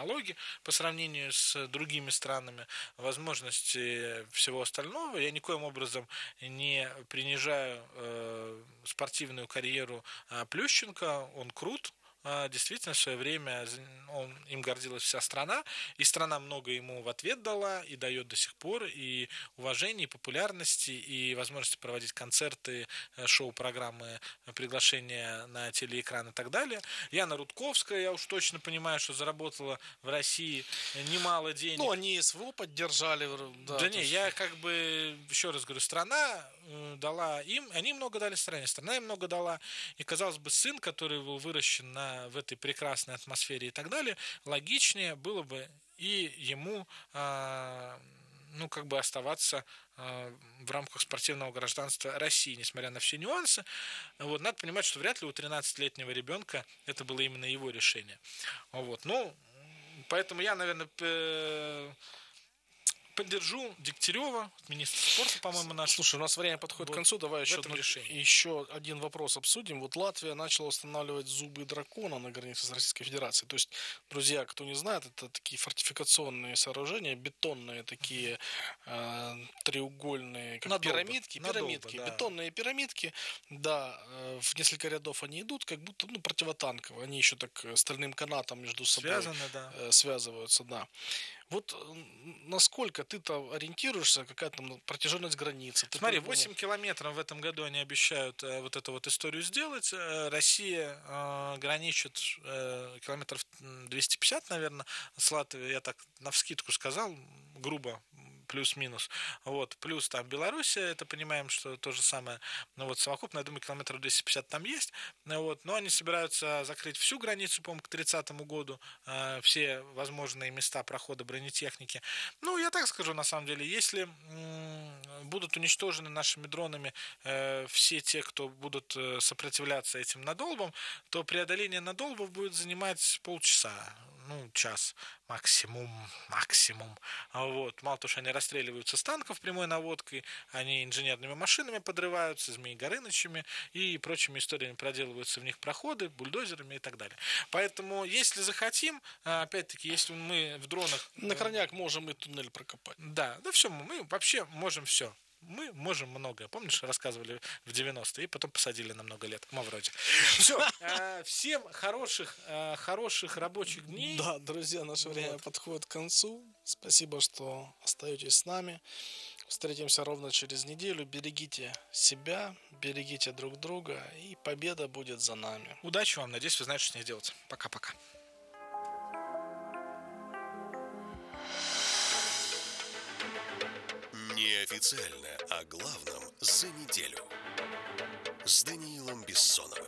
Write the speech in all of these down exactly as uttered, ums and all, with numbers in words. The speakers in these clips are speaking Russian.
налоги по сравнению с другими странами, возможности всего остального. Я никоим образом не принижаю э, спортивную карьеру э, Плющенко, он крут. Действительно, в свое время он, им гордилась вся страна, и страна много ему в ответ дала, и дает до сих пор, и уважение, и популярности, и возможности проводить концерты, шоу-программы, приглашения на телеэкран и так далее. Яна Рудковская, я уж точно понимаю, что заработала в России немало денег. Ну, они СВО поддержали. Да, да не, есть... я как бы, еще раз говорю, страна дала им, они много дали стране, страна им много дала, и, казалось бы, сын, который был выращен на в этой прекрасной атмосфере и так далее, логичнее было бы и ему э, ну, как бы оставаться э, в рамках спортивного гражданства России, несмотря на все нюансы. Вот, надо понимать, что вряд ли у тринадцатилетнего ребенка это было именно его решение. Вот, ну, поэтому я, наверное, поддержу Дегтярева, министра спорта, по-моему, наш. Слушай, у нас время подходит вот к концу. Давай еще, одно, еще один вопрос обсудим. Вот Латвия начала устанавливать зубы дракона на границе с Российской Федерацией. То есть, друзья, кто не знает, это такие фортификационные сооружения, бетонные такие э, треугольные, как надолго, пирамидки, надолго, пирамидки, да. Бетонные пирамидки. Да, э, в несколько рядов они идут, как будто ну, противотанковые. Они еще так стальным канатом между собой Связаны, да. э, связываются, да. Вот насколько ты-то ориентируешься, какая там протяженность границы? Ты Смотри, восемь километров в этом году они обещают э, вот эту вот историю сделать. Э, Россия э, граничит э, километров двести пятьдесят, наверное, с Латвией, я так навскидку сказал, грубо, плюс-минус. Вот. Плюс там Белоруссия, это понимаем, что то же самое. Ну, вот совокупно, я думаю, километров двести пятьдесят там есть. Вот. Но они собираются закрыть всю границу, по-моему, к тридцатому году, э, все возможные места прохода бронетехники. Ну, я так скажу, на самом деле, если м- будут уничтожены нашими дронами э, все те, кто будут э, сопротивляться этим надолбам, то преодоление надолбов будет занимать полчаса, ну, час максимум, максимум. Вот. Мало того, что они расстреливаются с танков прямой наводкой, они инженерными машинами подрываются, Змей Горынычами и прочими историями проделываются в них проходы, бульдозерами и так далее. Поэтому, если захотим, опять-таки, если мы в дронах... На крайняк можем и туннель прокопать. Да, да все, мы вообще можем все. Мы можем многое. Помнишь, рассказывали в девяностые, и потом посадили на много лет. Мы вроде. Все. Всем хороших, хороших рабочих дней. Да, друзья, наше вот. время подходит к концу. Спасибо, что остаетесь с нами. Встретимся ровно через неделю. Берегите себя, берегите друг друга, и победа будет за нами. Удачи вам. Надеюсь, вы знаете, что с ней делать. Пока-пока. Неофициально о главном за неделю с Даниилом Бессоновым.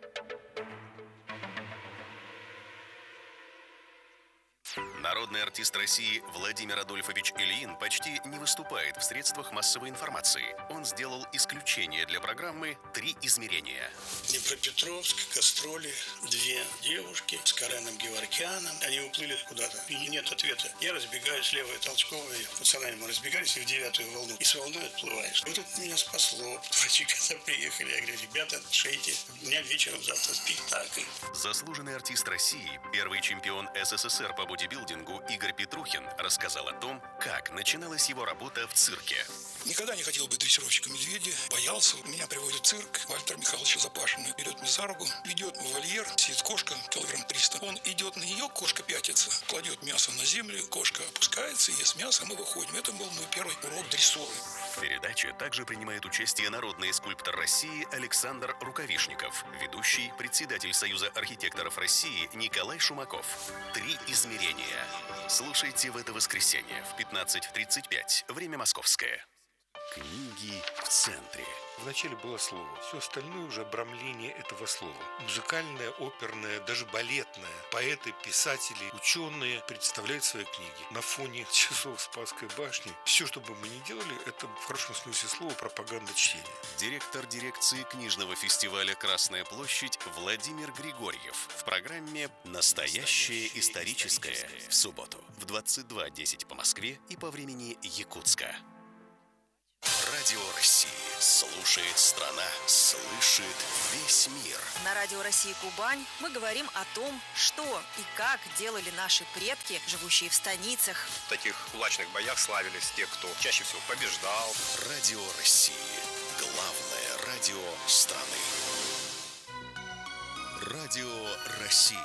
Народный артист России Владимир Адольфович Ильин почти не выступает в средствах массовой информации. Он сделал исключение для программы «Три измерения». Днепропетровск, гастроли, две девушки с Кареном Геворкяном. Они уплыли куда-то, и нет ответа. Я разбегаюсь, левая толчковая. Пацанами мы разбегались, и в девятую волну. И с волной отплываешь. Вот это меня спасло. Врачи, когда приехали, я говорю, ребята, шейте. У меня вечером завтра спектакль. Заслуженный артист России, первый чемпион СССР по бодибилдингу Игорь Петрухин рассказал о том, как начиналась его работа в цирке. Никогда не хотел быть дрессировщиком медведя, боялся. Меня приводит в цирк, Вальтер Михайлович Запашин берет меня за руку, ведет в вольер, сидит кошка, килограмм триста. Он идет на нее, кошка пятится, кладет мясо на землю, кошка опускается, ест мясо, мы выходим. Это был мой первый урок дрессуры. В передаче также принимает участие народный скульптор России Александр Рукавишников, ведущий, председатель Союза архитекторов России Николай Шумаков. «Три измерения». Слушайте в это воскресенье в пятнадцать тридцать пять. Время московское. Книги в центре. Вначале было слово, все остальное уже обрамление этого слова. Музыкальное, оперное, даже балетное. Поэты, писатели, ученые представляют свои книги. На фоне часов Спасской башни. Все, что бы мы ни делали, это в хорошем смысле слова пропаганда чтения. Директор дирекции книжного фестиваля «Красная площадь» Владимир Григорьев в программе «Настоящее историческое» в субботу в двадцать два десять по Москве и по времени Якутска. Радио Радио России. Слушает страна, слышит весь мир. На Радио России Кубань мы говорим о том, что и как делали наши предки, живущие в станицах. В таких кулачных боях славились те, кто чаще всего побеждал. Радио России. Главное радио страны. Радио России.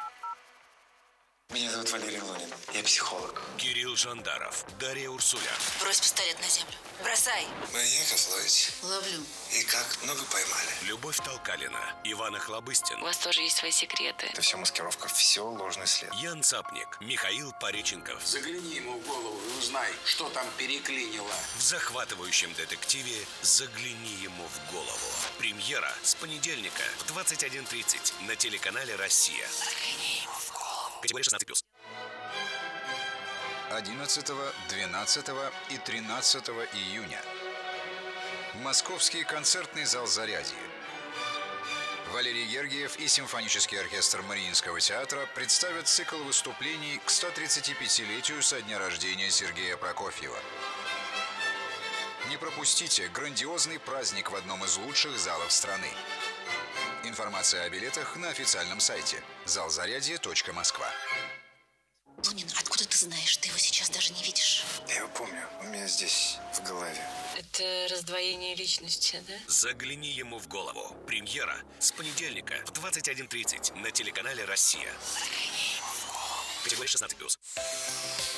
Меня зовут Валерий Лунин. Я психолог. Кирилл Жандаров, Дарья Урсуля. Брось пистолет на землю. Бросай. Маньяков ловите? Ловлю. И как? Много поймали? Любовь Толкалина, Иван Охлобыстин. У вас тоже есть свои секреты. Это все маскировка, все ложный след. Ян Цапник, Михаил Пореченков. Загляни ему в голову и узнай, что там переклинило. В захватывающем детективе «Загляни ему в голову». Премьера с понедельника в двадцать один тридцать на телеканале «Россия». Загляни ему в голову. Категория шестнадцать плюс. одиннадцатого, двенадцатого и тринадцатого июня. Московский концертный зал «Зарядье». Валерий Гергиев и симфонический оркестр Мариинского театра представят цикл выступлений к сто тридцатипятилетию со дня рождения Сергея Прокофьева. Не пропустите грандиозный праздник в одном из лучших залов страны. Информация о билетах на официальном сайте залзарядье точка москва. Лунин, откуда ты знаешь? Ты его сейчас даже не видишь. Я его помню. У меня здесь, в голове. Это раздвоение личности, да? «Загляни ему в голову». Премьера с понедельника в двадцать один тридцать на телеканале «Россия». Загляни ему в голову. Категория шестнадцать плюс.